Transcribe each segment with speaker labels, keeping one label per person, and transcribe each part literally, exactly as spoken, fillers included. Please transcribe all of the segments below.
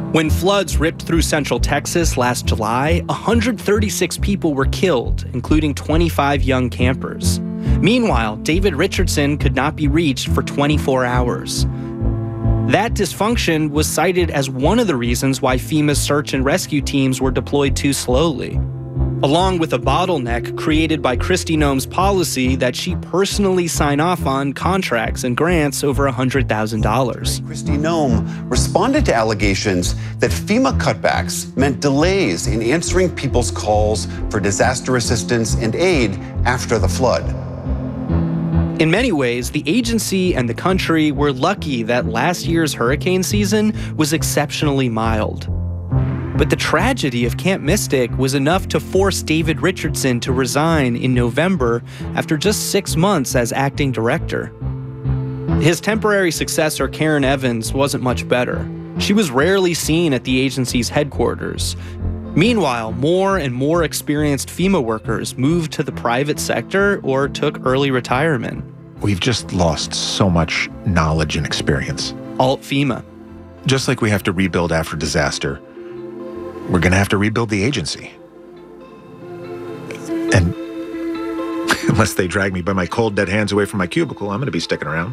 Speaker 1: When floods ripped through central Texas last July, one hundred thirty-six people were killed, including twenty-five young campers. Meanwhile, David Richardson could not be reached for twenty-four hours. That dysfunction was cited as one of the reasons why FEMA's search and rescue teams were deployed too slowly, along with a bottleneck created by Kristi Noem's policy that she personally signed off on contracts and grants over one hundred thousand dollars.
Speaker 2: Kristi Noem responded to allegations that FEMA cutbacks meant delays in answering people's calls for disaster assistance and aid after the flood.
Speaker 1: In many ways, the agency and the country were lucky that last year's hurricane season was exceptionally mild. But the tragedy of Camp Mystic was enough to force David Richardson to resign in November after just six months as acting director. His temporary successor, Karen Evans, wasn't much better. She was rarely seen at the agency's headquarters. Meanwhile, more and more experienced FEMA workers moved to the private sector or took early retirement.
Speaker 3: We've just lost so much knowledge and experience.
Speaker 1: Alt FEMA.
Speaker 3: Just like we have to rebuild after disaster, we're going to have to rebuild the agency. And unless they drag me by my cold, dead hands away from my cubicle, I'm going to be sticking around.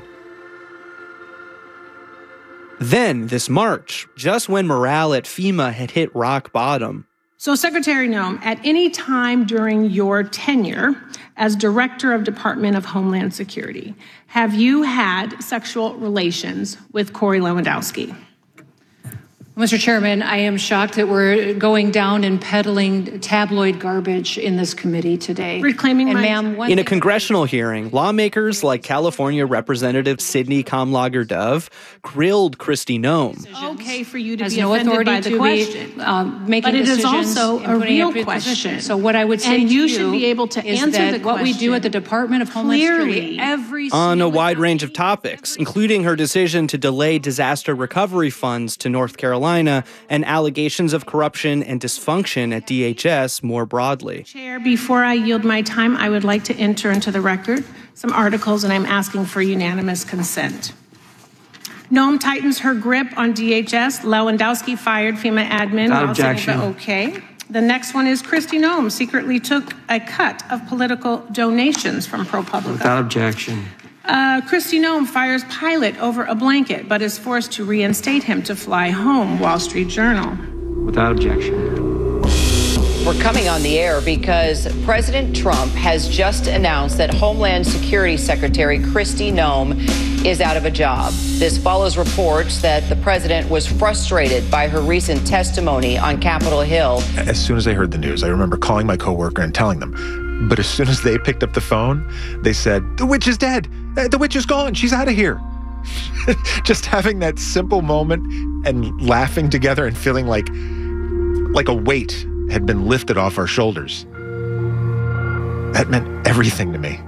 Speaker 1: Then, this March, just when morale at FEMA had hit rock bottom.
Speaker 4: So, Secretary Noem, at any time during your tenure as Director of Department of Homeland Security, have you had sexual relations with Corey Lewandowski?
Speaker 5: Mister Chairman, I am shocked that we're going down and peddling tabloid garbage in this committee today.
Speaker 4: Reclaiming
Speaker 5: and
Speaker 4: my
Speaker 5: ma'am,
Speaker 1: In a congressional hearing, lawmakers like California Representative Sidney Kamlager Dove grilled Kristi Noem.
Speaker 4: Okay for you to
Speaker 5: has
Speaker 4: be
Speaker 5: no
Speaker 4: offended
Speaker 5: authority
Speaker 4: by the
Speaker 5: to
Speaker 4: question,
Speaker 5: be uh, making
Speaker 4: but it is
Speaker 5: decisions
Speaker 4: also
Speaker 5: and
Speaker 4: a
Speaker 5: putting
Speaker 4: real
Speaker 5: up your
Speaker 4: question.
Speaker 5: position. So what I would say
Speaker 4: and
Speaker 5: to
Speaker 4: you
Speaker 5: you
Speaker 4: should be able to
Speaker 5: is
Speaker 4: answer
Speaker 5: that
Speaker 4: the
Speaker 5: what we do
Speaker 4: question
Speaker 5: at the Department of Homeland
Speaker 4: clearly
Speaker 5: Security every
Speaker 1: On a
Speaker 5: single
Speaker 1: wide
Speaker 5: time
Speaker 1: range of topics, including her decision to delay disaster recovery funds to North Carolina and allegations of corruption and dysfunction at D H S more broadly.
Speaker 4: Chair, before I yield my time, I would like to enter into the record some articles, and I'm asking for unanimous consent. Noem tightens her grip on D H S. Lewandowski fired FEMA admin.
Speaker 6: Without objection.
Speaker 4: Okay. The next one is Kristi Noem secretly took a cut of political donations from ProPublica.
Speaker 6: Without objection.
Speaker 4: Uh, Kristi Noem fires pilot over a blanket, but is forced to reinstate him to fly home. Wall Street Journal.
Speaker 6: Without objection.
Speaker 7: We're coming on the air because President Trump has just announced that Homeland Security Secretary Kristi Noem is out of a job. This follows reports that the president was frustrated by her recent testimony on Capitol Hill.
Speaker 3: As soon as I heard the news, I remember calling my coworker and telling them. But as soon as they picked up the phone, they said, "The witch is dead. The witch is gone. She's out of here." Just having that simple moment and laughing together and feeling like like a weight had been lifted off our shoulders. That meant everything to me.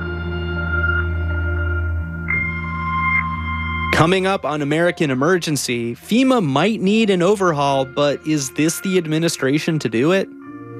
Speaker 1: Coming up on American Emergency, FEMA might need an overhaul, but is this the administration to do it?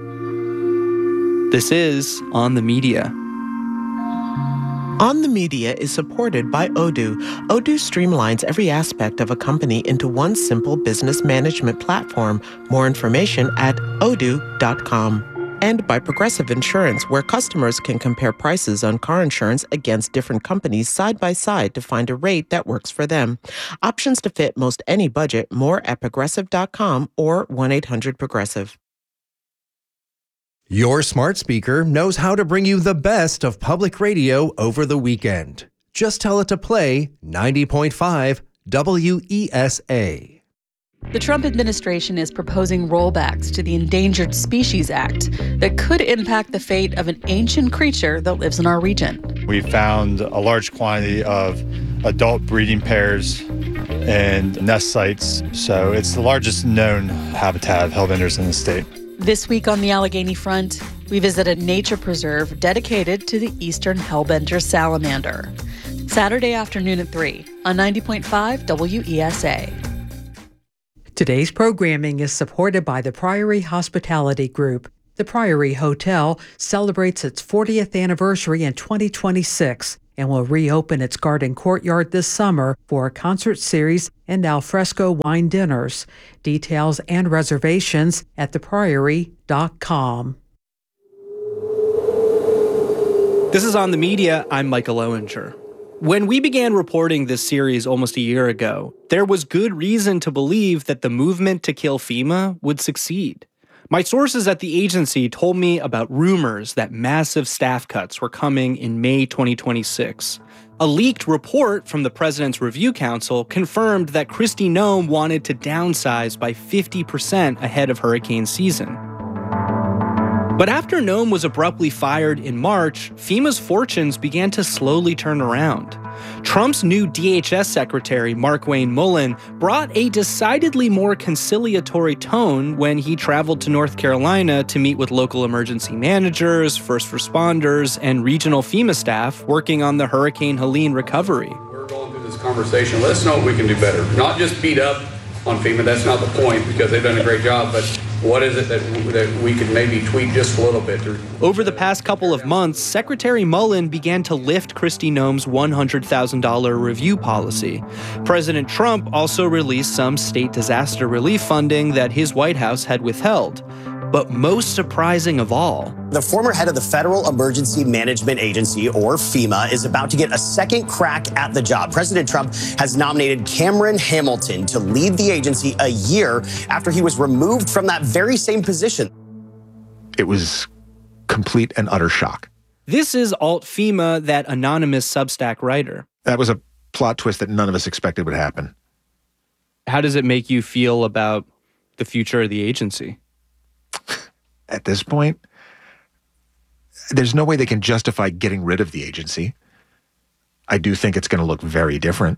Speaker 1: This is On the Media.
Speaker 8: On the Media is supported by Odoo. Odoo streamlines every aspect of a company into one simple business management platform. More information at odoo dot com. And by Progressive Insurance, where customers can compare prices on car insurance against different companies side by side to find a rate that works for them. Options to fit most any budget. More at progressive dot com or one eight hundred progressive.
Speaker 9: Your smart speaker knows how to bring you the best of public radio over the weekend. Just tell it to play ninety point five W E S A.
Speaker 10: The Trump administration is proposing rollbacks to the Endangered Species Act that could impact the fate of an ancient creature that lives in our region.
Speaker 11: We found a large quantity of adult breeding pairs and nest sites, so it's the largest known habitat of hellbenders in the state.
Speaker 10: This week on the Allegheny Front, we visit a nature preserve dedicated to the eastern hellbender salamander. Saturday afternoon at three on ninety point five W E S A.
Speaker 12: Today's programming is supported by the Priory Hospitality Group. The Priory Hotel celebrates its fortieth anniversary in twenty twenty-six and will reopen its garden courtyard this summer for a concert series and alfresco wine dinners. Details and reservations at the priory dot com.
Speaker 1: This is On the Media. I'm Michael Owinger. When we began reporting this series almost a year ago, there was good reason to believe that the movement to kill FEMA would succeed. My sources at the agency told me about rumors that massive staff cuts were coming in May twenty twenty-six. A leaked report from the President's Review Council confirmed that Kristi Noem wanted to downsize by fifty percent ahead of hurricane season. But after Noem was abruptly fired in March, FEMA's fortunes began to slowly turn around. Trump's new D H S Secretary, Markwayne Mullin, brought a decidedly more conciliatory tone when he traveled to North Carolina to meet with local emergency managers, first responders, and regional FEMA staff working on the Hurricane Helene recovery.
Speaker 13: We're going through this conversation. Let us know what we can do better. Not just beat up on FEMA, that's not the point, because they've done a great job, but what is it that, that we could maybe tweak just a little bit?
Speaker 1: Over the past couple of months, Secretary Mullin began to lift Kristi Noem's one hundred thousand dollars review policy. President Trump also released some state disaster relief funding that his White House had withheld. But most surprising of all,
Speaker 14: the former head of the Federal Emergency Management Agency, or FEMA, is about to get a second crack at the job. President Trump has nominated Cameron Hamilton to lead the agency a year after he was removed from that very same position.
Speaker 3: It was complete and utter shock.
Speaker 1: This is Alt FEMA, that anonymous Substack writer.
Speaker 3: That was a plot twist that none of us expected would happen.
Speaker 1: How does it make you feel about the future of the agency?
Speaker 3: At this point, there's no way they can justify getting rid of the agency. I do think it's going to look very different.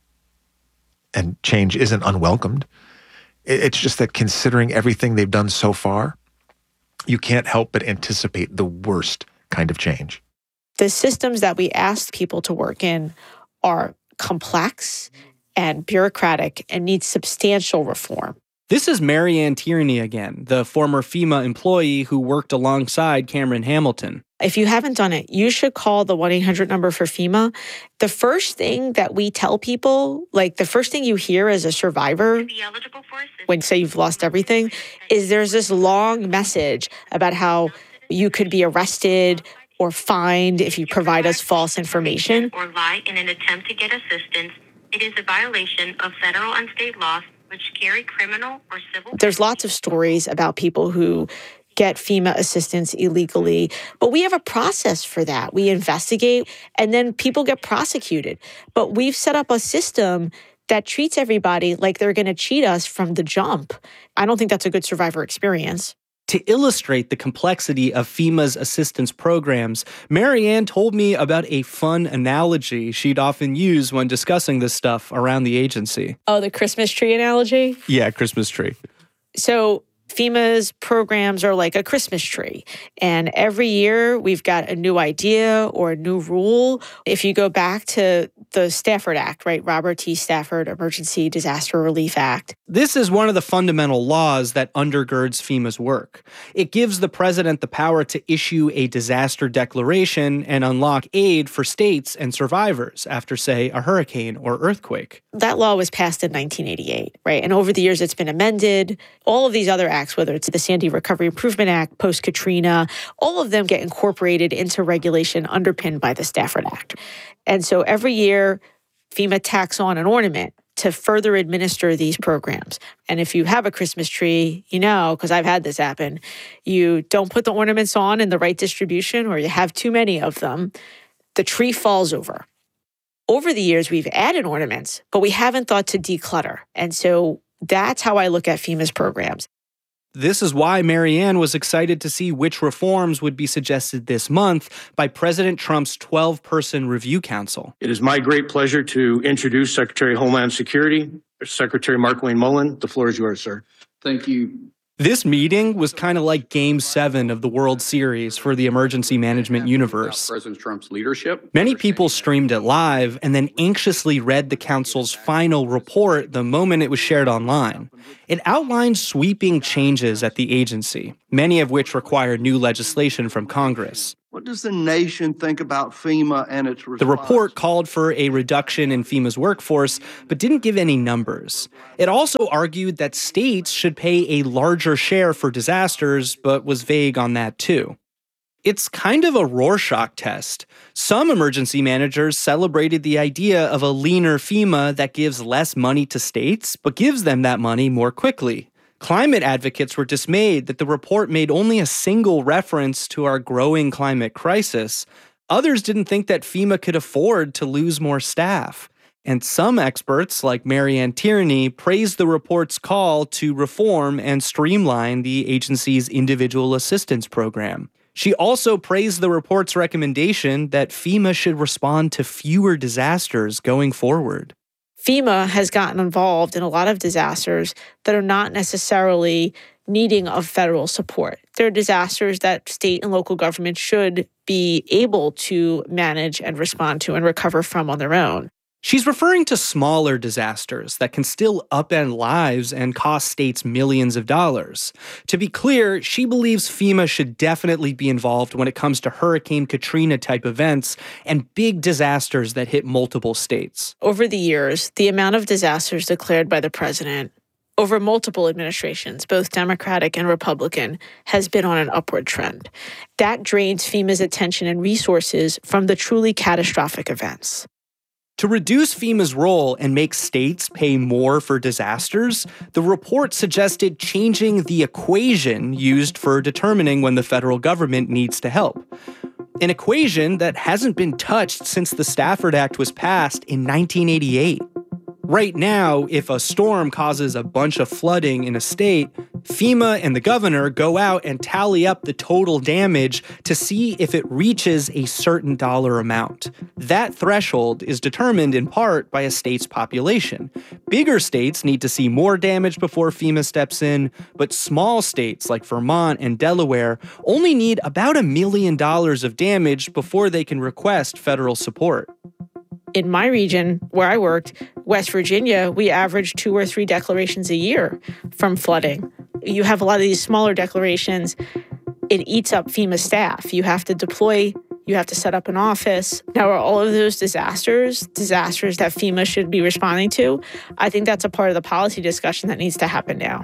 Speaker 3: And change isn't unwelcomed. It's just that considering everything they've done so far, you can't help but anticipate the worst kind of change.
Speaker 15: The systems that we ask people to work in are complex and bureaucratic and need substantial reform.
Speaker 1: This is Marianne Tierney again, the former FEMA employee who worked alongside Cameron Hamilton.
Speaker 15: If you haven't done it, you should call the one eight hundred number for FEMA. The first thing that we tell people, like the first thing you hear as a survivor, when say you've lost everything, is there's this long message about how you could be arrested or fined if you provide us false information.
Speaker 16: Or lie in an attempt to get assistance. It is a violation of federal and state laws which carry criminal or civil.
Speaker 15: There's lots of stories about people who get FEMA assistance illegally, but we have a process for that. We investigate, and then people get prosecuted. But we've set up a system that treats everybody like they're going to cheat us from the jump. I don't think that's a good survivor experience.
Speaker 1: To illustrate the complexity of FEMA's assistance programs, Marianne told me about a fun analogy she'd often use when discussing this stuff around the agency.
Speaker 15: Oh, the Christmas tree analogy?
Speaker 1: Yeah, Christmas tree.
Speaker 15: So FEMA's programs are like a Christmas tree. And every year we've got a new idea or a new rule. If you go back to the Stafford Act, right? Robert T. Stafford Emergency Disaster Relief Act.
Speaker 1: This is one of the fundamental laws that undergirds FEMA's work. It gives the president the power to issue a disaster declaration and unlock aid for states and survivors after, say, a hurricane or earthquake.
Speaker 15: That law was passed in nineteen eighty-eight, right? And over the years, it's been amended. All of these other acts, whether it's the Sandy Recovery Improvement Act, post-Katrina, all of them get incorporated into regulation underpinned by the Stafford Act. And so every year, FEMA tacks on an ornament to further administer these programs. And if you have a Christmas tree, you know, because I've had this happen, you don't put the ornaments on in the right distribution or you have too many of them, the tree falls over. Over the years, we've added ornaments, but we haven't thought to declutter. And so that's how I look at FEMA's programs.
Speaker 1: This is why Marianne was excited to see which reforms would be suggested this month by President Trump's twelve-person review council.
Speaker 17: It is my great pleasure to introduce Secretary of Homeland Security, Secretary Markwayne Mullin. The floor is yours, sir.
Speaker 6: Thank you.
Speaker 1: This meeting was kind of like Game seven of the World Series for the emergency management universe.
Speaker 13: President Trump's leadership.
Speaker 1: Many people streamed it live and then anxiously read the council's final report the moment it was shared online. It outlined sweeping changes at the agency, many of which require new legislation from Congress.
Speaker 18: What does the nation think about FEMA and its response?
Speaker 1: The report called for a reduction in FEMA's workforce, but didn't give any numbers. It also argued that states should pay a larger share for disasters, but was vague on that too. It's kind of a Rorschach test. Some emergency managers celebrated the idea of a leaner FEMA that gives less money to states, but gives them that money more quickly. Climate advocates were dismayed that the report made only a single reference to our growing climate crisis. Others didn't think that FEMA could afford to lose more staff. And some experts, like Marianne Tierney, praised the report's call to reform and streamline the agency's individual assistance program. She also praised the report's recommendation that FEMA should respond to fewer disasters going forward.
Speaker 15: FEMA has gotten involved in a lot of disasters that are not necessarily needing of federal support. They're disasters that state and local governments should be able to manage and respond to and recover from on their own.
Speaker 1: She's referring to smaller disasters that can still upend lives and cost states millions of dollars. To be clear, she believes FEMA should definitely be involved when it comes to Hurricane Katrina-type events and big disasters that hit multiple states.
Speaker 15: Over the years, the amount of disasters declared by the president over multiple administrations, both Democratic and Republican, has been on an upward trend. That drains FEMA's attention and resources from the truly catastrophic events.
Speaker 1: To reduce FEMA's role and make states pay more for disasters, the report suggested changing the equation used for determining when the federal government needs to help. An equation that hasn't been touched since the Stafford Act was passed in nineteen eighty-eight. Right now, if a storm causes a bunch of flooding in a state, FEMA and the governor go out and tally up the total damage to see if it reaches a certain dollar amount. That threshold is determined in part by a state's population. Bigger states need to see more damage before FEMA steps in, but small states like Vermont and Delaware only need about a million dollars of damage before they can request federal support.
Speaker 15: In my region, where I worked, West Virginia, we averaged two or three declarations a year from flooding. You have a lot of these smaller declarations. It eats up FEMA staff. You have to deploy, you have to set up an office. Now, are all of those disasters, disasters that FEMA should be responding to? I think that's a part of the policy discussion that needs to happen now.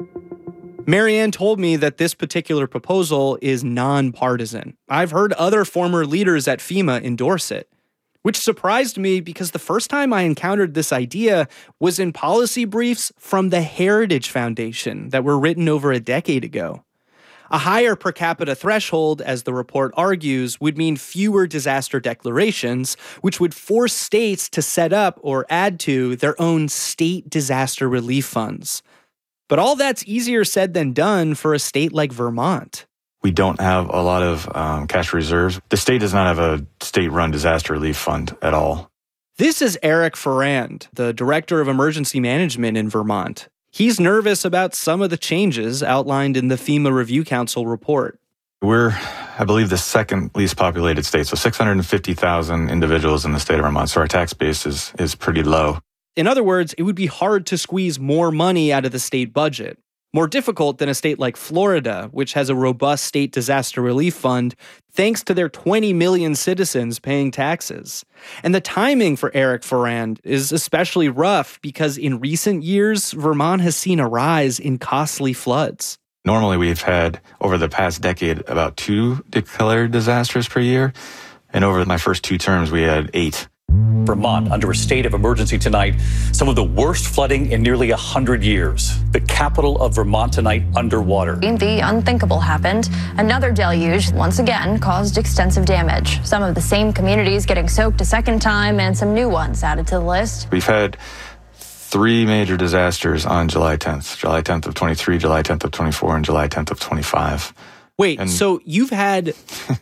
Speaker 1: Marianne told me that this particular proposal is nonpartisan. I've heard other former leaders at FEMA endorse it, which surprised me because the first time I encountered this idea was in policy briefs from the Heritage Foundation that were written over a decade ago. A higher per capita threshold, as the report argues, would mean fewer disaster declarations, which would force states to set up or add to their own state disaster relief funds. But all that's easier said than done for a state like Vermont.
Speaker 19: We don't have a lot of um, cash reserves. The state does not have a state-run disaster relief fund at all.
Speaker 1: This is Eric Ferrand, the director of emergency management in Vermont. He's nervous about some of the changes outlined in the FEMA Review Council report.
Speaker 19: We're, I believe, the second least populated state, so six hundred fifty thousand individuals in the state of Vermont, so our tax base is, is pretty low.
Speaker 1: In other words, it would be hard to squeeze more money out of the state budget. More difficult than a state like Florida, which has a robust state disaster relief fund, thanks to their twenty million citizens paying taxes. And the timing for Eric Ferrand is especially rough because in recent years, Vermont has seen a rise in costly floods.
Speaker 19: Normally, we've had, over the past decade, about two declared disasters per year. And over my first two terms, we had eight.
Speaker 20: Vermont under a state of emergency tonight. Some of the worst flooding in nearly one hundred years. The capital of Vermont tonight underwater.
Speaker 21: The unthinkable happened. Another deluge, once again, caused extensive damage. Some of the same communities getting soaked a second time and some new ones added to the list.
Speaker 19: We've had three major disasters on July tenth. July tenth of twenty-three, July tenth of twenty-four, and July tenth of twenty-five.
Speaker 1: Wait,
Speaker 19: and
Speaker 1: so you've had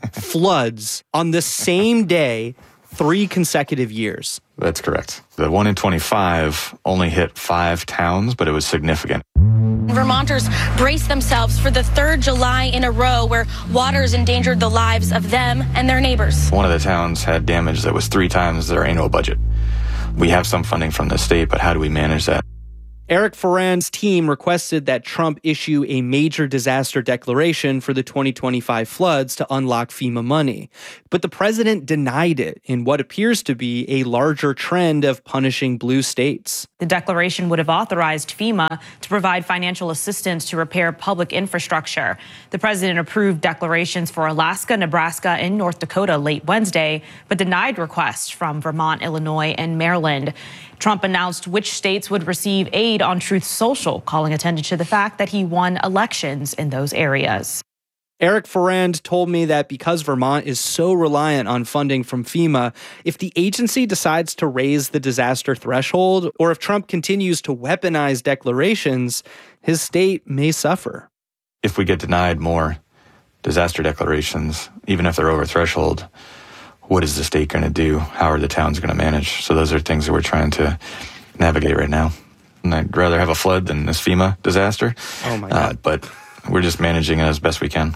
Speaker 1: floods on the same day three consecutive years.
Speaker 19: That's correct. The one in twenty-five only hit five towns, but it was significant.
Speaker 22: Vermonters brace themselves for the third July in a row where waters endangered the lives of them and their neighbors.
Speaker 19: One of the towns had damage that was three times their annual budget. We have some funding from the state, but how do we manage that?
Speaker 1: Eric Ferrand's team requested that Trump issue a major disaster declaration for the twenty twenty-five floods to unlock FEMA money. But the president denied it in what appears to be a larger trend of punishing blue states.
Speaker 2: The declaration would have authorized FEMA to provide financial assistance to repair public infrastructure. The president approved declarations for Alaska, Nebraska, and North Dakota late Wednesday, but denied requests from Vermont, Illinois, and Maryland. Trump announced which states would receive aid on Truth Social, calling attention to the fact that he won elections in those areas.
Speaker 1: Eric Ferrand told me that because Vermont is so reliant on funding from FEMA, if the agency decides to raise the disaster threshold, or if Trump continues to weaponize declarations, his state may suffer.
Speaker 19: If we get denied more disaster declarations, even if they're over threshold, what is the state going to do? How are the towns going to manage? So those are things that we're trying to navigate right now. And I'd rather have a flood than this FEMA disaster.
Speaker 1: Oh my God.
Speaker 19: Uh, but we're just managing it as best we can.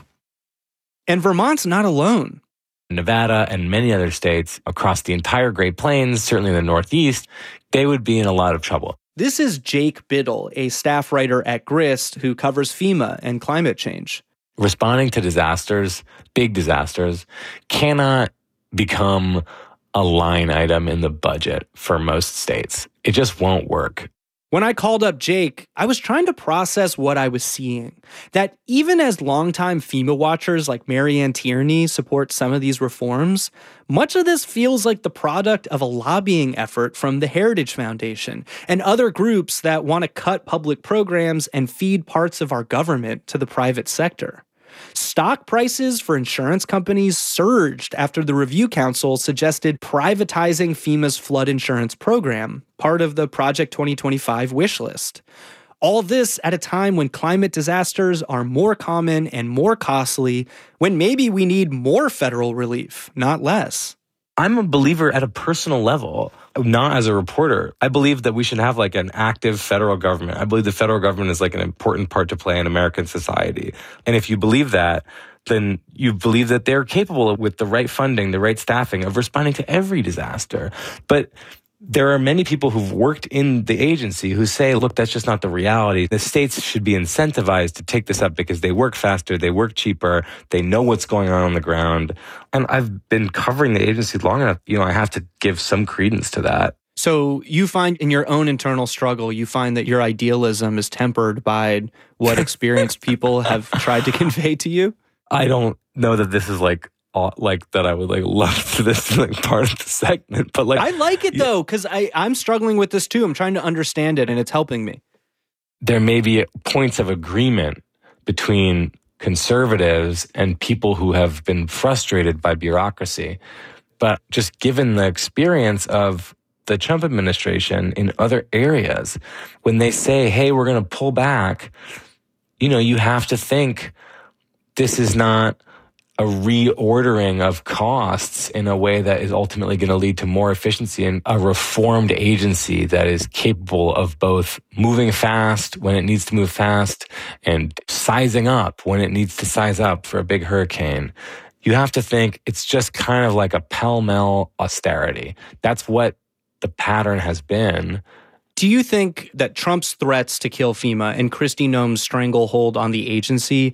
Speaker 1: And Vermont's not alone.
Speaker 5: Nevada and many other states across the entire Great Plains, certainly the Northeast, they would be in a lot of trouble.
Speaker 1: This is Jake Biddle, a staff writer at Grist who covers FEMA and climate change.
Speaker 5: Responding to disasters, big disasters, cannot become a line item in the budget for most states. It just won't work.
Speaker 1: When I called up Jake, I was trying to process what I was seeing. That even as longtime FEMA watchers like Marianne Tierney support some of these reforms, much of this feels like the product of a lobbying effort from the Heritage Foundation and other groups that want to cut public programs and feed parts of our government to the private sector. Stock prices for insurance companies surged after the Review Council suggested privatizing FEMA's flood insurance program, part of the Project twenty twenty-five wish list. All this at a time when climate disasters are more common and more costly, when maybe we need more federal relief, not less.
Speaker 5: I'm a believer at a personal level, not as a reporter. I believe that we should have like an active federal government. I believe the federal government is like an important part to play in American society. And if you believe that, then you believe that they're capable of, with the right funding, the right staffing, of responding to every disaster. But there are many people who've worked in the agency who say, look, that's just not the reality. The states should be incentivized to take this up because they work faster, they work cheaper, they know what's going on on the ground. And I've been covering the agency long enough, you know, I have to give some credence to that.
Speaker 1: So you find in your own internal struggle, you find that your idealism is tempered by what experienced people have tried to convey to you?
Speaker 5: I don't know that this is like like that I would like love to this like part of the segment, but like
Speaker 1: I like it though, because I I'm struggling with this too. I'm trying to understand it, and it's helping me.
Speaker 5: There may be points of agreement between conservatives and people who have been frustrated by bureaucracy, but just given the experience of the Trump administration in other areas, when they say, "Hey, we're going to pull back," you know, you have to think this is not a reordering of costs in a way that is ultimately going to lead to more efficiency and a reformed agency that is capable of both moving fast when it needs to move fast and sizing up when it needs to size up for a big hurricane. You have to think it's just kind of like a pell-mell austerity. That's what the pattern has been.
Speaker 1: Do you think that Trump's threats to kill FEMA and Kristi Noem's stranglehold on the agency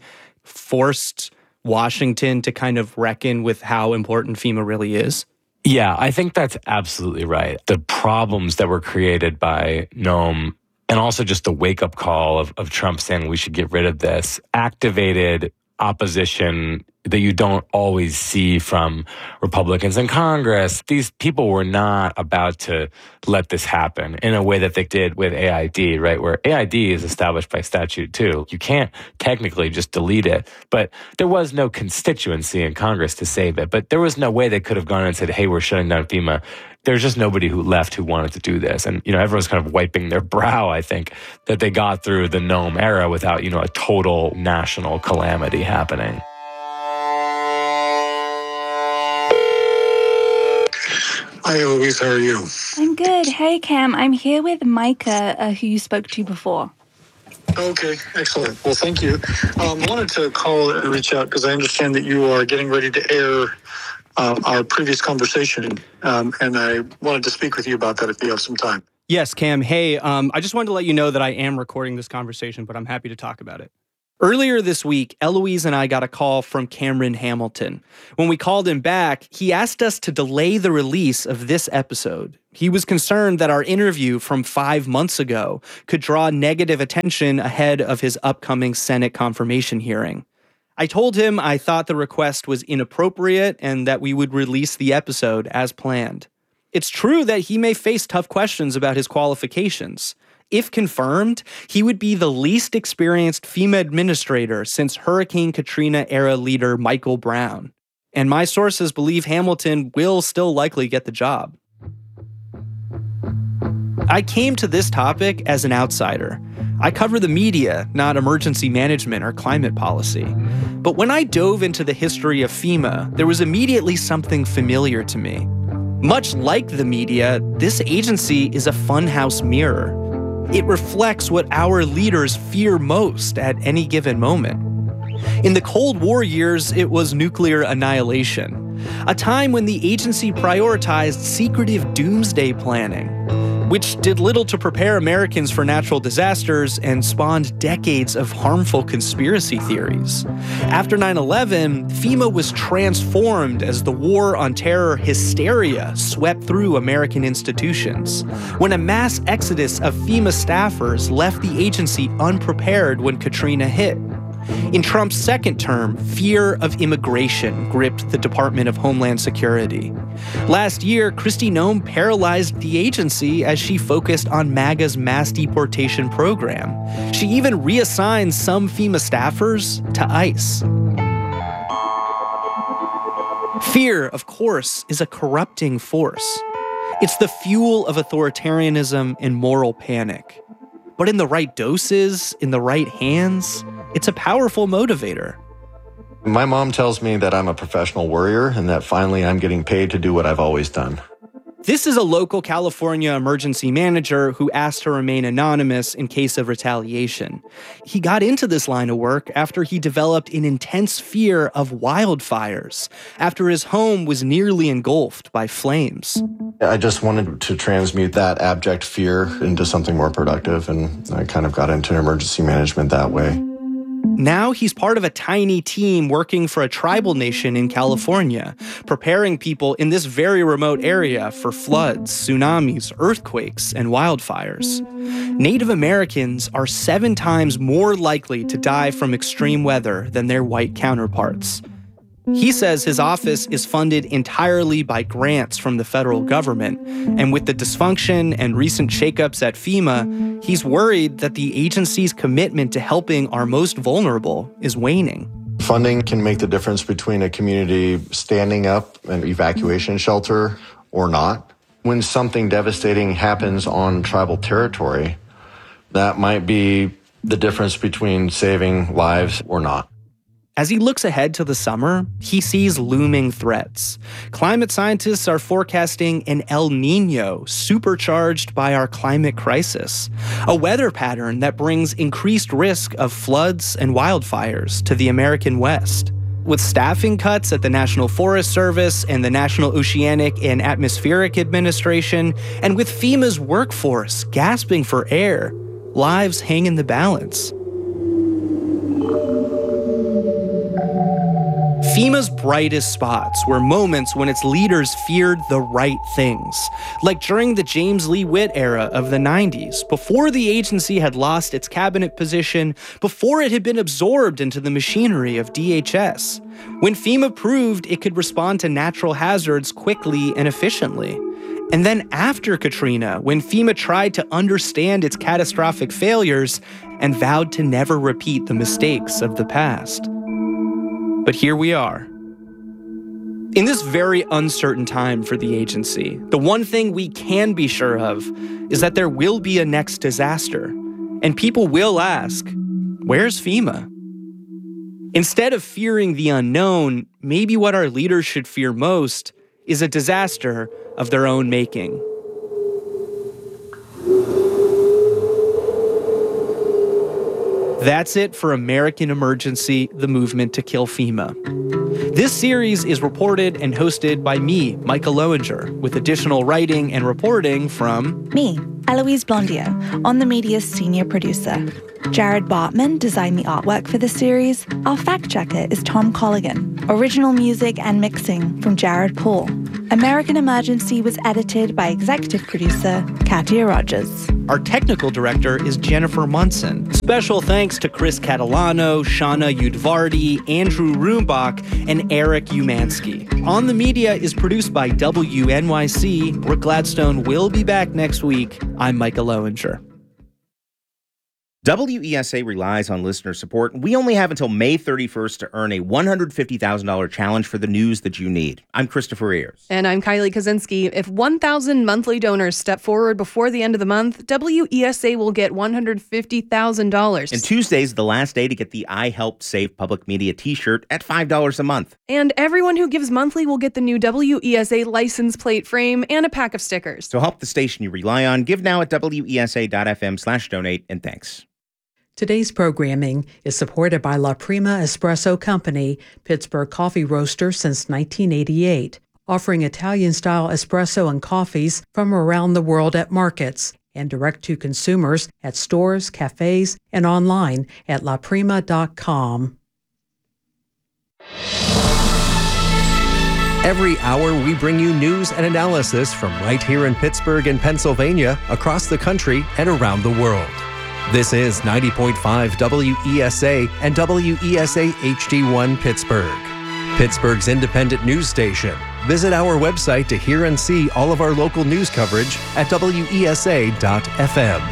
Speaker 1: forced Washington to kind of reckon with how important FEMA really is?
Speaker 5: Yeah, I think that's absolutely right. The problems that were created by Noem and also just the wake-up call of, of Trump saying we should get rid of this activated opposition that you don't always see from Republicans in Congress. These people were not about to let this happen in a way that they did with A I D, right? Where A I D is established by statute too. You can't technically just delete it, but there was no constituency in Congress to save it. But there was no way they could have gone and said, hey, we're shutting down FEMA. There's just nobody who left who wanted to do this. And, you know, everyone's kind of wiping their brow, I think, that they got through the Noem era without, you know, a total national calamity happening.
Speaker 23: Hi, Eloise. How are you?
Speaker 24: I'm good. Hey, Cam. I'm here with Micah, uh, who you spoke to before.
Speaker 23: Okay, excellent. Well, thank you. Um, I wanted to call and reach out because I understand that you are getting ready to air uh, our previous conversation, um, and I wanted to speak with you about that if you have some time.
Speaker 1: Yes, Cam. Hey, um, I just wanted to let you know that I am recording this conversation, but I'm happy to talk about it. Earlier this week, Eloise and I got a call from Cameron Hamilton. When we called him back, he asked us to delay the release of this episode. He was concerned that our interview from five months ago could draw negative attention ahead of his upcoming Senate confirmation hearing. I told him I thought the request was inappropriate and that we would release the episode as planned. It's true that he may face tough questions about his qualifications. If confirmed, he would be the least experienced FEMA administrator since Hurricane Katrina-era leader Michael Brown. And my sources believe Hamilton will still likely get the job. I came to this topic as an outsider. I cover the media, not emergency management or climate policy. But when I dove into the history of FEMA, there was immediately something familiar to me. Much like the media, this agency is a funhouse mirror. It reflects what our leaders fear most at any given moment. In the Cold War years, it was nuclear annihilation, a time when the agency prioritized secretive doomsday planning, which did little to prepare Americans for natural disasters and spawned decades of harmful conspiracy theories. After nine eleven, FEMA was transformed as the war on terror hysteria swept through American institutions, when a mass exodus of FEMA staffers left the agency unprepared when Katrina hit. In Trump's second term, fear of immigration gripped the Department of Homeland Security. Last year, Kristi Noem paralyzed the agency as she focused on MAGA's mass deportation program. She even reassigned some FEMA staffers to ICE. Fear, of course, is a corrupting force. It's the fuel of authoritarianism and moral panic. But in the right doses, in the right hands, it's a powerful motivator.
Speaker 4: My mom tells me that I'm a professional worrier and that finally I'm getting paid to do what I've always done.
Speaker 1: This is a local California emergency manager who asked to remain anonymous in case of retaliation. He got into this line of work after he developed an intense fear of wildfires, after his home was nearly engulfed by flames.
Speaker 4: I just wanted to transmute that abject fear into something more productive, and I kind of got into emergency management that way.
Speaker 1: Now he's part of a tiny team working for a tribal nation in California, preparing people in this very remote area for floods, tsunamis, earthquakes, and wildfires. Native Americans are seven times more likely to die from extreme weather than their white counterparts. He says his office is funded entirely by grants from the federal government, and with the dysfunction and recent shakeups at FEMA, he's worried that the agency's commitment to helping our most vulnerable is waning.
Speaker 4: Funding can make the difference between a community standing up an evacuation shelter or not. When something devastating happens on tribal territory, that might be the difference between saving lives or not.
Speaker 1: As he looks ahead to the summer, he sees looming threats. Climate scientists are forecasting an El Niño supercharged by our climate crisis, a weather pattern that brings increased risk of floods and wildfires to the American West. With staffing cuts at the National Forest Service and the National Oceanic and Atmospheric Administration, and with FEMA's workforce gasping for air, lives hang in the balance. FEMA's brightest spots were moments when its leaders feared the right things, like during the James Lee Witt era of the nineties, before the agency had lost its cabinet position, before it had been absorbed into the machinery of D H S, when FEMA proved it could respond to natural hazards quickly and efficiently. And then after Katrina, when FEMA tried to understand its catastrophic failures and vowed to never repeat the mistakes of the past. But here we are. In this very uncertain time for the agency, the one thing we can be sure of is that there will be a next disaster, and people will ask, where's FEMA? Instead of fearing the unknown, maybe what our leaders should fear most is a disaster of their own making. That's it for American Emergency, the movement to kill FEMA. This series is reported and hosted by me, Micah Loewinger, with additional writing and reporting from
Speaker 24: me, Eloise Blondiau, On the Media's senior producer. Jared Bartman designed the artwork for the series. Our fact checker is Tom Colligan. Original music and mixing from Jared Paul. American Emergency was edited by executive producer Katia Rogers.
Speaker 1: Our technical director is Jennifer Munson. Special thanks to Chris Catalano, Shauna Udvardi, Andrew Rumbach, and Eric Umansky. On the Media is produced by W N Y C. Rick Gladstone will be back next week. I'm Micah Loewinger.
Speaker 7: W E S A relies on listener support. We only have until May thirty-first to earn a one hundred fifty thousand dollars challenge for the news that you need. I'm Christopher Ayers.
Speaker 8: And I'm Kylie Kaczynski. If one thousand monthly donors step forward before the end of the month, W E S A will get one hundred fifty thousand dollars.
Speaker 7: And Tuesday's the last day to get the I Helped Save Public Media t-shirt at five dollars a month.
Speaker 8: And everyone who gives monthly will get the new W E S A license plate frame and a pack of stickers.
Speaker 7: So help the station you rely on. Give now at W E S A dot F M slash donate, and thanks.
Speaker 12: Today's programming is supported by La Prima Espresso Company, Pittsburgh coffee roaster since nineteen eighty-eight, offering Italian-style espresso and coffees from around the world at markets and direct to consumers at stores, cafes, and online at la prima dot com.
Speaker 9: Every hour, we bring you news and analysis from right here in Pittsburgh and Pennsylvania, across the country, and around the world. This is ninety point five W E S A and W E S A H D one Pittsburgh, Pittsburgh's independent news station. Visit our website to hear and see all of our local news coverage at W E S A dot F M.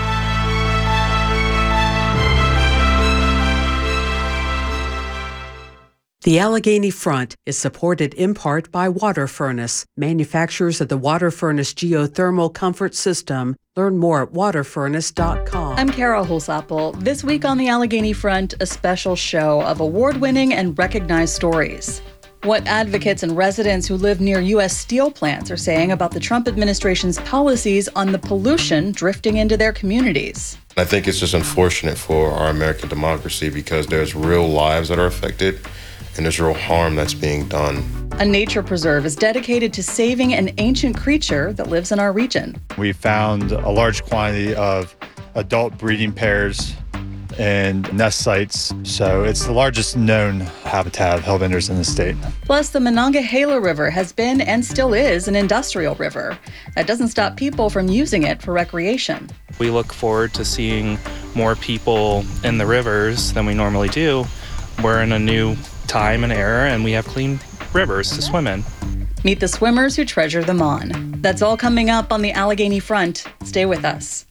Speaker 12: The Allegheny Front is supported in part by Water Furnace, manufacturers of the Water Furnace Geothermal Comfort System. Learn more at water furnace dot com.
Speaker 10: I'm Carol Holsapple. This week on the Allegheny Front, a special show of award-winning and recognized stories. What advocates and residents who live near U S steel plants are saying about the Trump administration's policies on the pollution drifting into their communities.
Speaker 11: I think it's just unfortunate for our American democracy because there's real lives that are affected and there's real harm that's being done.
Speaker 10: A nature preserve is dedicated to saving an ancient creature that lives in our region.
Speaker 25: We found a large quantity of adult breeding pairs and nest sites, so it's the largest known habitat of hellbenders in the state.
Speaker 10: Plus, the Monongahela River has been and still is an industrial river. That doesn't stop people from using it for recreation.
Speaker 26: We look forward to seeing more people in the rivers than we normally do. We're in a new time and era, and we have clean rivers to swim in.
Speaker 10: Meet the swimmers who treasure them on. That's all coming up on the Allegheny Front. Stay with us.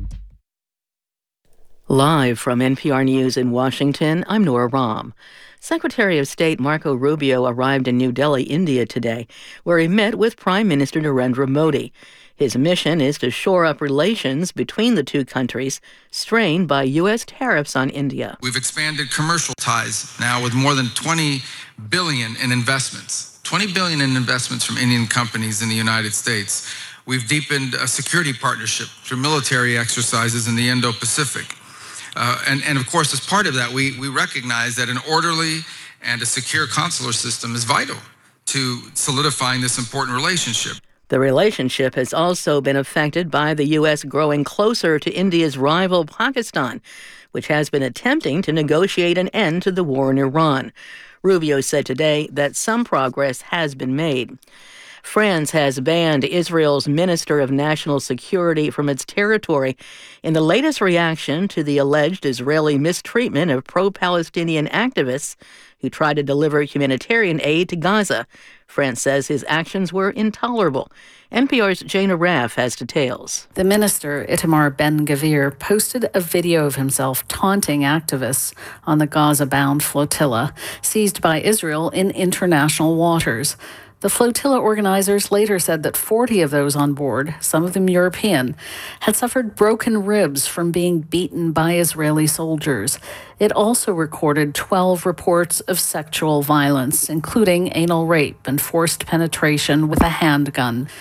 Speaker 27: Live from N P R News in Washington, I'm Nora Rahm. Secretary of State Marco Rubio arrived in New Delhi, India today, where he met with Prime Minister Narendra Modi. His mission is to shore up relations between the two countries, strained by U S tariffs on India.
Speaker 28: We've expanded commercial ties now with more than twenty billion dollars in investments. twenty billion dollars in investments from Indian companies in the United States. We've deepened a security partnership through military exercises in the Indo-Pacific. Uh, and, and of course, as part of that, we, we recognize that an orderly and a secure consular system is vital to solidifying this important relationship.
Speaker 27: The relationship has also been affected by the U S growing closer to India's rival Pakistan, which has been attempting to negotiate an end to the war in Iran. Rubio said today that some progress has been made. France has banned Israel's Minister of National Security from its territory in the latest reaction to the alleged Israeli mistreatment of pro-Palestinian activists who tried to deliver humanitarian aid to Gaza. France says his actions were intolerable. N P R's Jana Raff has details.
Speaker 29: The minister, Itamar Ben-Gvir, posted a video of himself taunting activists on the Gaza-bound flotilla seized by Israel in international waters. The flotilla organizers later said that forty of those on board, some of them European, had suffered broken ribs from being beaten by Israeli soldiers. It also recorded twelve reports of sexual violence, including anal rape and forced penetration with a handgun.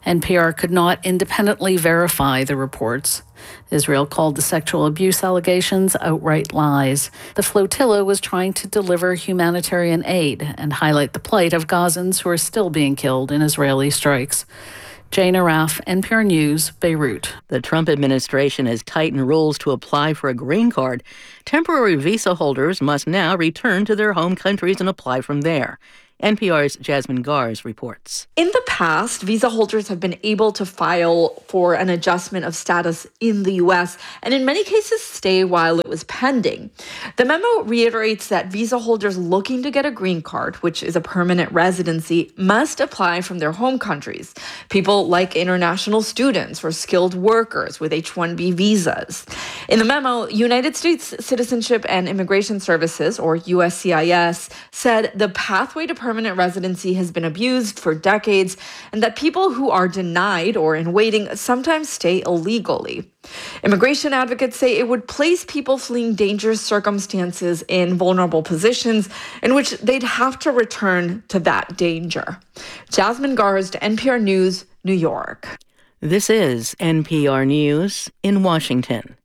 Speaker 29: N P R could not independently verify the reports. Israel called the sexual abuse allegations outright lies. The flotilla was trying to deliver humanitarian aid and highlight the plight of Gazans who are still being killed in Israeli strikes. Jane Araf, N P R News, Beirut.
Speaker 27: The Trump administration has tightened rules to apply for a green card. Temporary visa holders must now return to their home countries and apply from there. N P R's Jasmine Gars reports.
Speaker 3: In the past, visa holders have been able to file for an adjustment of status in the U S and in many cases stay while it was pending. The memo reiterates that visa holders looking to get a green card, which is a permanent residency, must apply from their home countries. People like international students or skilled workers with H one B visas. In the memo, United States Citizenship and Immigration Services, or U S C I S, said the pathway to permanent residency has been abused for decades and that people who are denied or in waiting sometimes stay illegally. Immigration advocates say it would place people fleeing dangerous circumstances in vulnerable positions in which they'd have to return to that danger. Jasmine Gars, N P R News, New York.
Speaker 27: This is N P R News in Washington.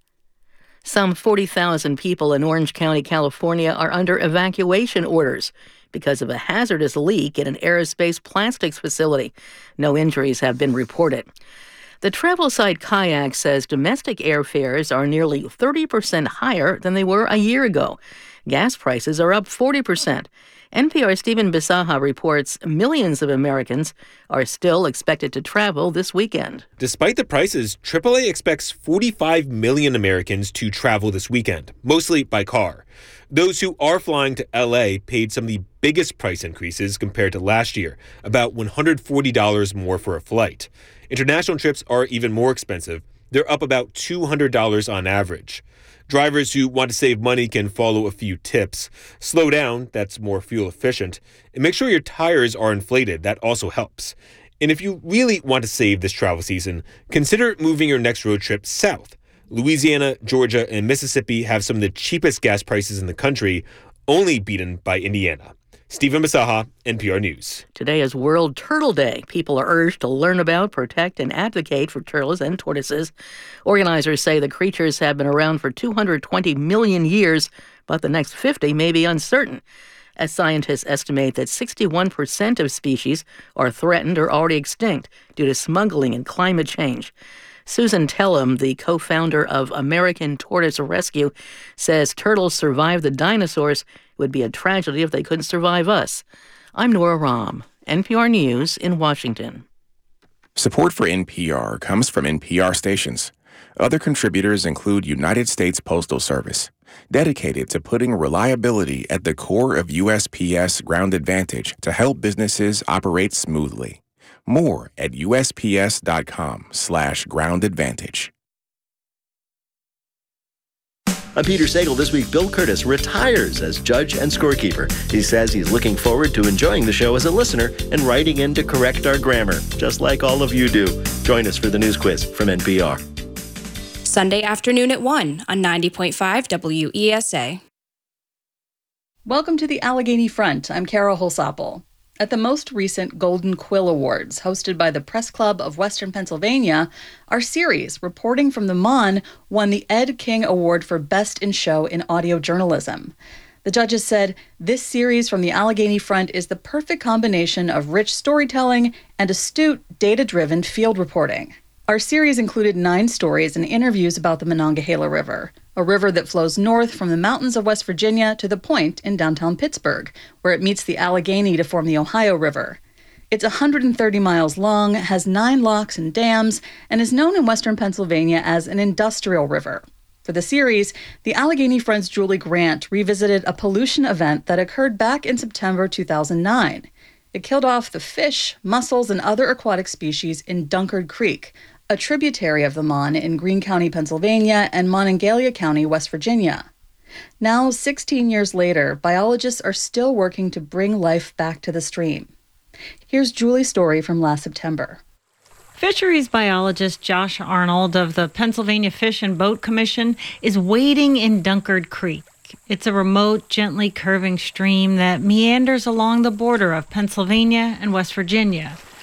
Speaker 27: Some forty thousand people in Orange County, California are under evacuation orders because of a hazardous leak in an aerospace plastics facility. No injuries have been reported. The travel site Kayak says domestic airfares are nearly thirty percent higher than they were a year ago. Gas prices are up forty percent. N P R's Stephen Bisaha reports millions of Americans are still expected to travel this weekend.
Speaker 6: Despite the prices, triple A expects forty-five million Americans to travel this weekend, mostly by car. Those who are flying to L A paid some of the biggest price increases compared to last year, about one hundred forty dollars more for a flight. International trips are even more expensive. They're up about two hundred dollars on average. Drivers who want to save money can follow a few tips. Slow down, that's more fuel efficient. And make sure your tires are inflated, that also helps. And if you really want to save this travel season, consider moving your next road trip south. Louisiana, Georgia, and Mississippi have some of the cheapest gas prices in the country, only beaten by Indiana. Stephen Bisaha, N P R News.
Speaker 27: Today is World Turtle Day. People are urged to learn about, protect, and advocate for turtles and tortoises. Organizers say the creatures have been around for two hundred twenty million years, but the next fifty may be uncertain, as scientists estimate that sixty-one percent of species are threatened or already extinct due to smuggling and climate change. Susan Tellum, the co-founder of American Tortoise Rescue, says turtles survived the dinosaurs. It would be a tragedy if they couldn't survive us. I'm Nora Rahm, N P R News in Washington.
Speaker 13: Support for N P R comes from N P R stations. Other contributors include United States Postal Service, dedicated to putting reliability at the core of U S P S Ground Advantage to help businesses operate smoothly. More at usps.com slash ground advantage.
Speaker 14: I'm Peter Sagal. This week, Bill Curtis retires as judge and scorekeeper. He says he's looking forward to enjoying the show as a listener and writing in to correct our grammar, just like all of you do. Join us for the news quiz from N P R.
Speaker 15: Sunday afternoon at one on ninety point five W E S A.
Speaker 10: Welcome to the Allegheny Front. I'm Kara Holsapple. At the most recent Golden Quill Awards, hosted by the Press Club of Western Pennsylvania, our series, Reporting from the Mon, won the Ed King Award for Best in Show in Audio Journalism. The judges said, this series from the Allegheny Front is the perfect combination of rich storytelling and astute, data-driven field reporting. Our series included nine stories and interviews about the Monongahela River, a river that flows north from the mountains of West Virginia to the point in downtown Pittsburgh, where it meets the Allegheny to form the Ohio River. It's one hundred thirty miles long, has nine locks and dams, and is known in western Pennsylvania as an industrial river. For the series, the Allegheny Front's Julie Grant revisited a pollution event that occurred back in September two thousand nine. It killed off the fish, mussels, and other aquatic species in Dunkard Creek, a tributary of the Mon in Greene County, Pennsylvania, and Monongalia County, West Virginia. Now, sixteen years later, biologists are still working to bring life back to the stream. Here's Julie's story from last September.
Speaker 16: Fisheries biologist Josh Arnold of the Pennsylvania Fish and Boat Commission is wading in Dunkard Creek. It's a remote, gently curving stream that meanders along the border of Pennsylvania and West Virginia.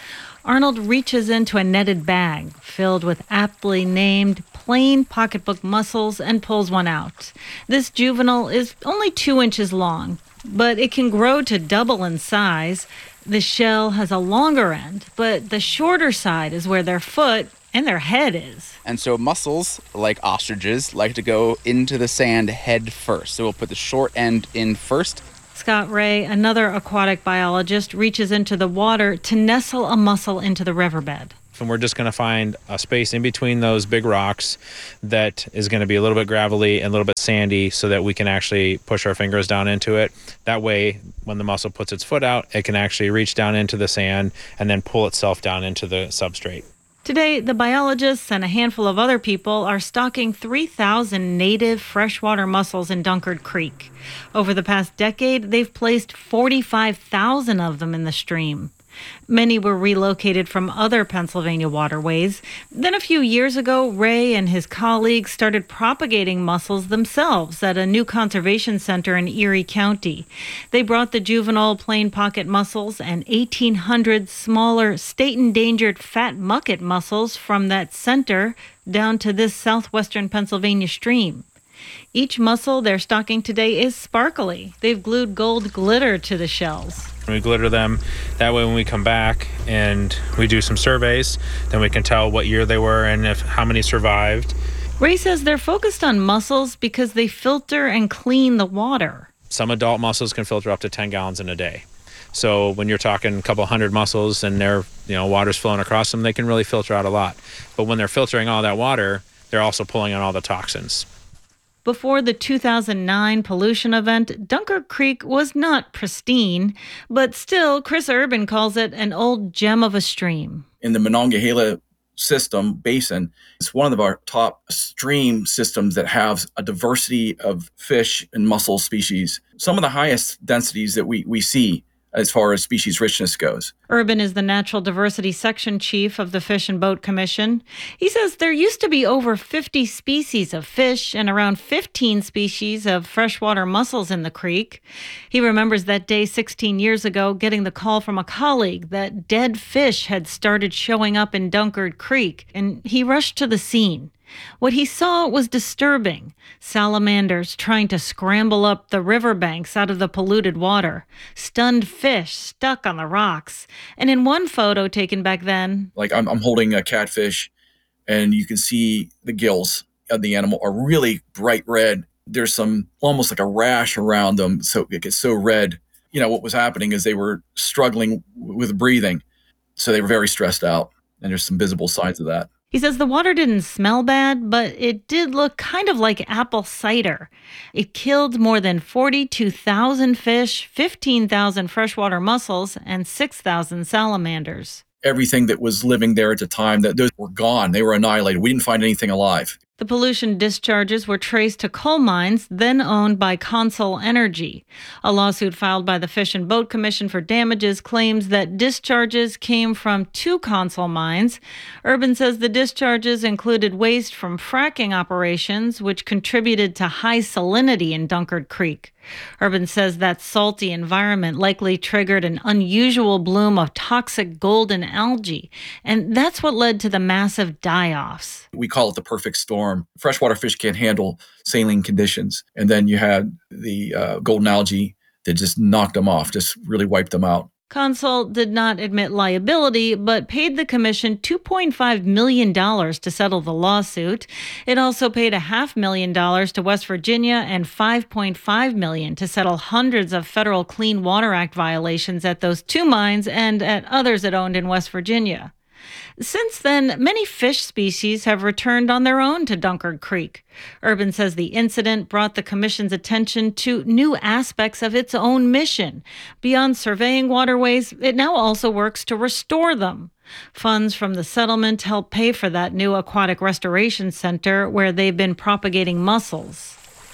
Speaker 16: Arnold reaches into a netted bag filled with aptly named plain pocketbook mussels and pulls one out. This juvenile is only two inches long, but it can grow to double in size. The shell has a longer end, but the shorter side is where their foot and their head is.
Speaker 2: And so mussels, like ostriches, like to go into the sand head first. So we'll put the short end in first.
Speaker 16: Scott Ray, another aquatic biologist, reaches into the water to nestle a mussel into the riverbed.
Speaker 5: And we're just going to find a space in between those big rocks that is going to be a little bit gravelly and a little bit sandy so that we can actually push our fingers down into it. That way, when the mussel puts its foot out, it can actually reach down into the sand and then pull itself down into the substrate.
Speaker 16: Today, the biologists and a handful of other people are stocking three thousand native freshwater mussels in Dunkard Creek. Over the past decade, they've placed forty-five thousand of them in the stream. Many were relocated from other Pennsylvania waterways. Then a few years ago, Ray and his colleagues started propagating mussels themselves at a new conservation center in Erie County. They brought the juvenile plain pocket mussels and eighteen hundred smaller state-endangered fat mucket mussels from that center down to this southwestern Pennsylvania stream. Each mussel they're stocking today is sparkly. They've glued gold glitter to the shells.
Speaker 5: We glitter them. That way when we come back and we do some surveys, then we can tell what year they were and if how many survived.
Speaker 16: Ray says they're focused on mussels because they filter and clean the water.
Speaker 5: Some adult mussels can filter up to ten gallons in a day. So when you're talking a couple hundred mussels and their you know water's flowing across them, they can really filter out a lot. But when they're filtering all that water, they're also pulling out all the toxins.
Speaker 16: Before the two thousand nine pollution event, Dunkard Creek was not pristine, but still, Chris Urban calls it an old gem of a stream.
Speaker 17: In the Monongahela system basin, it's one of our top stream systems that have a diversity of fish and mussel species, some of the highest densities that we, we see as far as species richness goes.
Speaker 16: Urban is the Natural Diversity Section Chief of the Fish and Boat Commission. He says there used to be over fifty species of fish and around fifteen species of freshwater mussels in the creek. He remembers that day sixteen years ago getting the call from a colleague that dead fish had started showing up in Dunkard Creek, and he rushed to the scene. What he saw was disturbing. Salamanders trying to scramble up the riverbanks out of the polluted water. Stunned fish stuck on the rocks. And in one photo taken back then...
Speaker 17: Like I'm, I'm holding a catfish, and you can see the gills of the animal are really bright red. There's some almost like a rash around them, so it gets so red. You know, what was happening is they were struggling with breathing, so they were very stressed out, and there's some visible signs of that.
Speaker 16: He says the water didn't smell bad, but it did look kind of like apple cider. It killed more than forty-two thousand fish, fifteen thousand freshwater mussels, and six thousand salamanders.
Speaker 17: Everything that was living there at the time, that those were gone. They were annihilated. We didn't find anything alive.
Speaker 16: The pollution discharges were traced to coal mines then owned by Consol Energy. A lawsuit filed by the Fish and Boat Commission for damages claims that discharges came from two Consol mines. Urban says the discharges included waste from fracking operations, which contributed to high salinity in Dunkard Creek. Urban says that salty environment likely triggered an unusual bloom of toxic golden algae, and that's what led to the massive die-offs.
Speaker 17: We call it the perfect storm. Freshwater fish can't handle saline conditions, and then you had the uh, golden algae that just knocked them off, just really wiped them out.
Speaker 16: Consol did not admit liability, but paid the commission two point five million dollars to settle the lawsuit. It also paid a half million dollars to West Virginia and five point five million dollars to settle hundreds of federal Clean Water Act violations at those two mines and at others it owned in West Virginia. Since then, many fish species have returned on their own to Dunkard Creek. Urban says the incident brought the commission's attention to new aspects of its own mission. Beyond surveying waterways, it now also works to restore them. Funds from the settlement help pay for that new aquatic restoration center where they've been propagating mussels.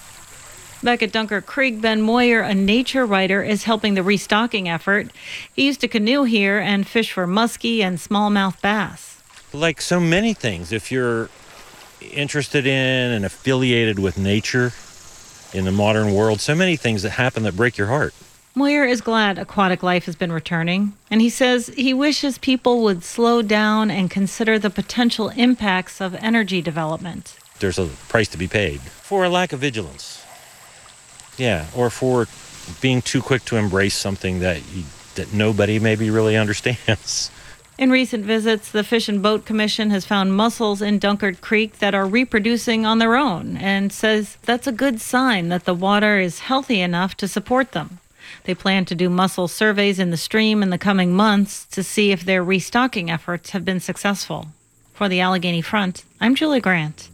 Speaker 16: Back at Dunkard Creek, Ben Moyer, a nature writer, is helping the restocking effort. He used to canoe here and fish for muskie and smallmouth bass.
Speaker 18: Like so many things, if you're interested in and affiliated with nature in the modern world, so many things that happen that break your heart.
Speaker 16: Moyer is glad aquatic life has been returning, and he says he wishes people would slow down and consider the potential impacts of energy development.
Speaker 18: There's a price to be paid for a lack of vigilance. Yeah, or for being too quick to embrace something that you, that nobody maybe really understands.
Speaker 16: In recent visits, the Fish and Boat Commission has found mussels in Dunkard Creek that are reproducing on their own and says that's a good sign that the water is healthy enough to support them. They plan to do mussel surveys in the stream in the coming months to see if their restocking efforts have been successful. For the Allegheny Front, I'm Julia Grant.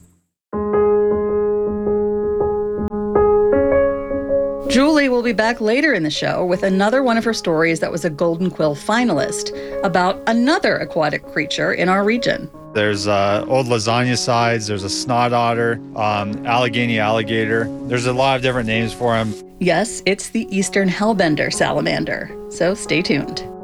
Speaker 10: Julie will be back later in the show with another one of her stories that was a Golden Quill finalist about another aquatic creature in our region.
Speaker 25: There's uh, old lasagna sides, there's a snot otter, um, Allegheny alligator. There's a lot of different names for them.
Speaker 10: Yes, it's the Eastern Hellbender salamander, so stay tuned.